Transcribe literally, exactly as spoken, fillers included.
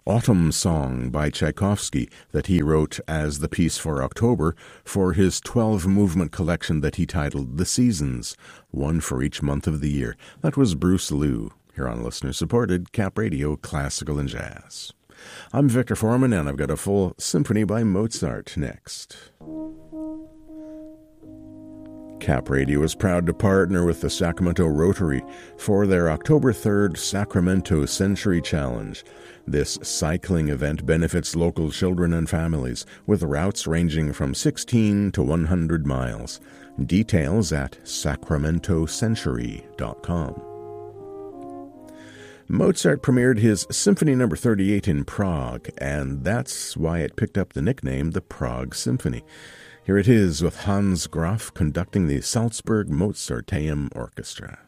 Autumn Song by Tchaikovsky that he wrote as the piece for October for his twelve-movement collection that he titled The Seasons, one for each month of the year. That was Bruce Liu, here on listener-supported Cap Radio Classical and Jazz. I'm Victor Foreman, and I've got a full symphony by Mozart next. Cap Radio is proud to partner with the Sacramento Rotary for their October third Sacramento Century Challenge. This cycling event benefits local children and families with routes ranging from sixteen to one hundred miles. Details at sacramento century dot com. Mozart premiered his Symphony Number thirty-eight in Prague, and that's why it picked up the nickname the Prague Symphony. Here it is with Hans Graf conducting the Salzburg Mozarteum Orchestra.